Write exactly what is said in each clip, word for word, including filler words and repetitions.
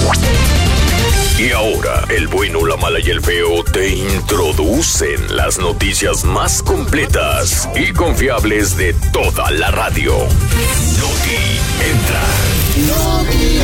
Y ahora, el bueno, la mala y el feo te introducen las noticias más completas y confiables de toda la radio. Noti Entra. Noti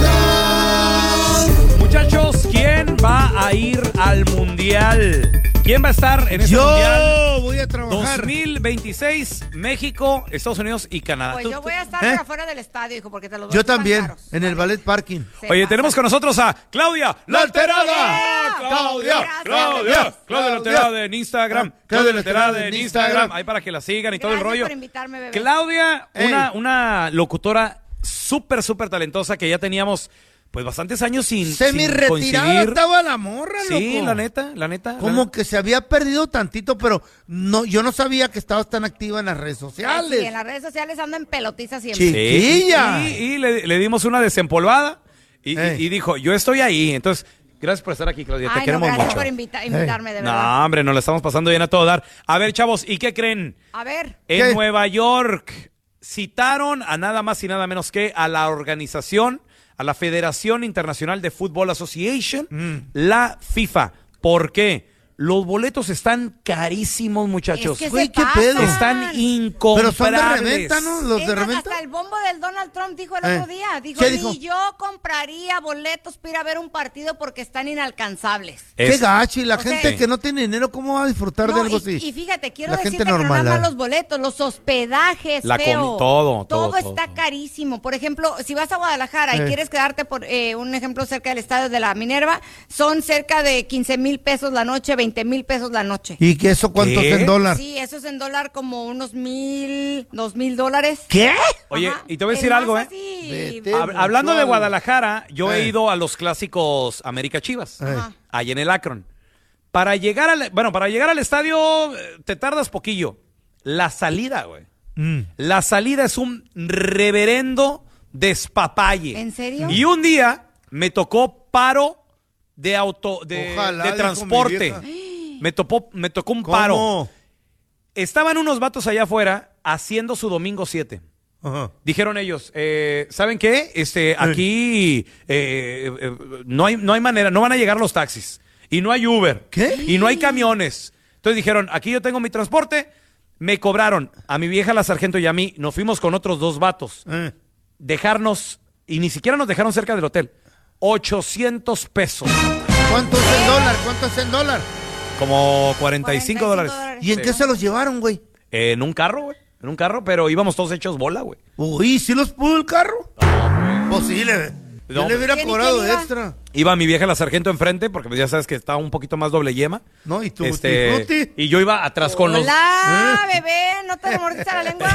Entra. Muchachos, ¿quién va a ir al Mundial? ¿Quién va a estar en este yo Mundial? Yo voy a trabajar. dos mil veintiséis, México, Estados Unidos y Canadá. Pues yo voy a estar ¿Eh? afuera del estadio, hijo, porque te los doy. Yo también, caros, en el ballet parking. Oye, tenemos con nosotros a Claudia La Alterada. Claudia, Claudia, Claudia La Alterada en Instagram. Claudia La Alterada en Instagram. Ahí para que la sigan y todo el rollo. Por invitarme, bebé. Claudia, una, una locutora súper, súper talentosa que ya teníamos... Pues bastantes años sin, Semi sin retirada coincidir. Estaba la morra, loco. Sí, la neta, la neta. Como la... que se había perdido tantito, pero no, yo no sabía que estabas tan activa en las redes sociales. Sí, en las redes sociales ando en pelotizas siempre. Chiquilla. Sí, y, y le, le dimos una desempolvada y, y, y dijo, yo estoy ahí. Entonces, gracias por estar aquí, Claudia. Ay, te queremos no, gracias mucho. por invita invitarme, de verdad. No, hombre, nos la estamos pasando bien a todo dar. A ver, chavos, ¿y qué creen? A ver. En ¿Qué? Nueva York citaron a nada más y nada menos que a la organización, a la Federación Internacional de Football Association, mm. la FIFA. ¿Por qué? Los boletos están carísimos, muchachos. Es que Güey, se ¿qué pasan. pedo? Están incomparables. Pero son de reventa, ¿no? Los Es de más, reventa. hasta el bombo del Donald Trump dijo el Eh. otro día. Dijo, ¿Qué ni dijo? yo compraría boletos para ir a ver un partido porque están inalcanzables. Qué Es- gacho, y la O sea, gente sí. que no tiene dinero, ¿cómo va a disfrutar No, de algo y, así? y fíjate, quiero La decirte gente que no normal, nada más ¿eh? los boletos, los hospedajes, La feo. comi- todo, todo, está todo. carísimo. Por ejemplo, si vas a Guadalajara Eh. y quieres quedarte por eh, un ejemplo cerca del estadio de la Minerva, son cerca de quince mil pesos la noche, veinte mil pesos la noche. ¿Y que eso cuánto ¿Qué? es en dólar? Sí, eso es en dólar como unos mil, dos mil dólares. ¿Qué? Oye, Ajá. y te voy a Es decir más algo, ¿eh? así. Vete. Hab- Hablando de Suave. Guadalajara, yo he Eh. ido a los clásicos América Chivas, Ajá. ahí en el Akron. Para llegar al, bueno, para llegar al estadio eh, te tardas poquillo. La salida, güey. Mm. La salida es un reverendo despapalle. ¿En serio? Y un día me tocó paro de auto, de, Ojalá, de dijo transporte. mi vieja. Me topó, me tocó un ¿Cómo? paro. Estaban unos vatos allá afuera haciendo su domingo siete. Ajá. Dijeron ellos, eh, ¿saben qué? Este, aquí eh, eh, no hay, no hay manera, no van a llegar los taxis. Y no hay Uber. ¿Qué? Y no hay camiones. Entonces dijeron, aquí yo tengo mi transporte. Me cobraron a mi vieja, la sargento, y a mí. Nos fuimos con otros dos vatos. Eh. Dejarnos, y ni siquiera nos dejaron cerca del hotel. ochocientos pesos. ¿Cuánto es en dólar? ¿Cuánto es en dólar? Como cuarenta y cinco dólares. ¿Y en Sí. qué se los llevaron, güey? En un carro, güey. En un carro, pero íbamos todos hechos bola, güey. Uy, ¿sí los pudo el carro? Pues sí, le, yo No, le hubiera ¿quién y cobrado quién iba? extra. Iba mi vieja la sargento enfrente, porque pues ya sabes que está un poquito más doble yema. No, y tú, Este, Tutti Frutti. y yo iba atrás con los... Hola, bebé, ¿no te mordiste la lengua?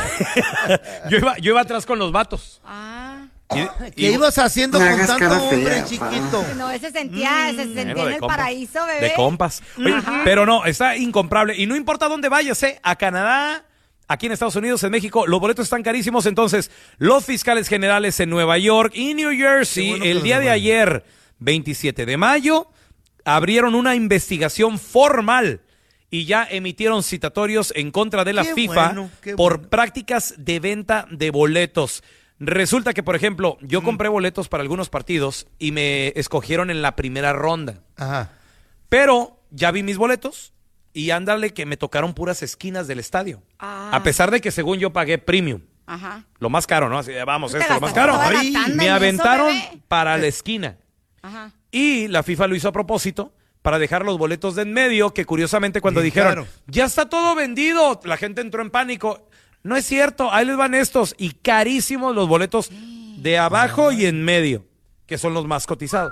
yo, iba, yo iba atrás con los vatos. Ah. Y- ¿Qué y- ibas haciendo No con hagas tanto cara hombre fea, chiquito? No, ese sentía, ese se sentía Bueno, en de el compas. paraíso, bebé. De compas. Oye, pero no, está incomparable. Y no importa dónde vayas, ¿eh? A Canadá, aquí en Estados Unidos, en México, los boletos están carísimos. Entonces, los fiscales generales en Nueva York y New Jersey, Qué bueno que el los día de devuelven. ayer, veintisiete de mayo, abrieron una investigación formal y ya emitieron citatorios en contra de la Qué FIFA bueno, qué por bueno. prácticas de venta de boletos. Resulta que, por ejemplo, yo compré boletos para algunos partidos y me escogieron en la primera ronda. Ajá. Pero ya vi mis boletos y ándale que me tocaron puras esquinas del estadio. Ah. A pesar de que según yo pagué premium. Ajá. Lo más caro, ¿no? Así, de, vamos, Tú te esto, lo más gastaste caro. toda la Ay, tanda en me eso, aventaron bebé. para la esquina. Ajá. Y la FIFA lo hizo a propósito para dejar los boletos de en medio, que curiosamente cuando Bien dijeron, caro. ya está todo vendido, la gente entró en pánico. No es cierto, ahí les van estos. Y carísimos los boletos de abajo y en medio, que son los más cotizados.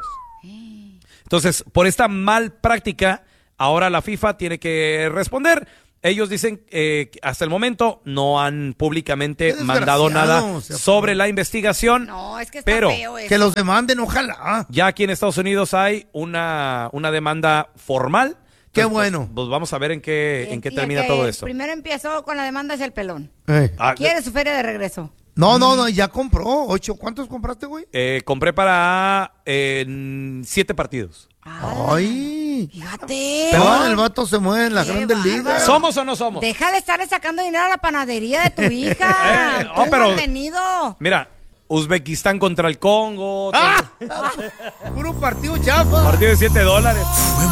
Entonces, por esta mal práctica, ahora la FIFA tiene que responder. Ellos dicen eh, que hasta el momento no han públicamente Qué mandado nada desgraciado, o sea, sobre la investigación. No, es que está pero feo eso. Que los demanden, ojalá. ya aquí en Estados Unidos hay una, una demanda formal. Qué Entonces, bueno. Pues, pues vamos a ver en qué, en qué Y termina el que todo esto. Primero empezó con la demanda es el pelón. Eh. Ah, Quiere su feria de regreso. No, no, no, ya compró. Ocho. ¿Cuántos compraste, güey? eh, compré para eh, siete partidos. Ay. Fíjate. Pero el vato se mueve en las Qué grandes bárbaro. ligas. ¿Somos o no somos? Deja de estarle sacando dinero a la panadería de tu hija. Eh, oh, Tú pero- mantenido. Mira, Uzbekistán contra el Congo. ¡Ah! Puro partido chafa. Partido de siete dólares.